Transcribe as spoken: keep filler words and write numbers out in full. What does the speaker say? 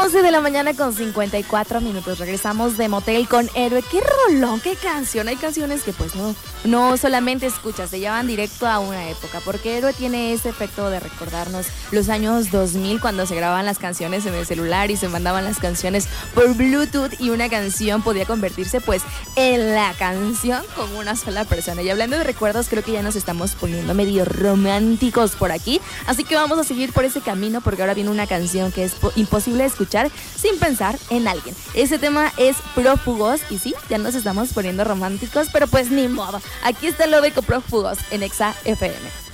once de la mañana con cincuenta y cuatro minutos. Regresamos de Motel con Héroe. ¡Qué rolón! ¡Qué canción! Hay canciones que pues no, no solamente escuchas, te llevan directo a una época. Porque Héroe tiene ese efecto de recordarnos los años dos mil, cuando se grababan las canciones en el celular y se mandaban las canciones por Bluetooth, y una canción podía convertirse pues en la canción con una sola persona. Y hablando de recuerdos, creo que ya nos estamos poniendo medio románticos por aquí. Así que vamos a seguir por ese camino, porque ahora viene una canción que es imposible escuchar sin pensar en alguien. Ese tema es Prófugos, y sí, ya nos estamos poniendo románticos, pero pues ni modo. Aquí está Lobeco Prófugos en Exa F M.